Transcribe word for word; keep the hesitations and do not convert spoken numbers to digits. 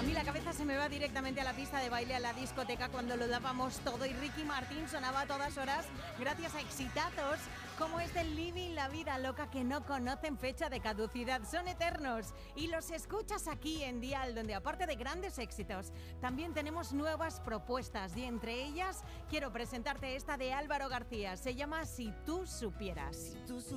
mí la cabeza se me va directamente a la pista de baile, a la discoteca, cuando lo dábamos todo y Ricky Martin sonaba a todas horas gracias a exitazos como este Living la vida loca, que no conocen fecha de caducidad, son eternos y los escuchas aquí en Dial, donde aparte de grandes éxitos también tenemos nuevas propuestas, y entre ellas quiero presentarte esta de Álvaro García, se llama Si tú supieras. Si tú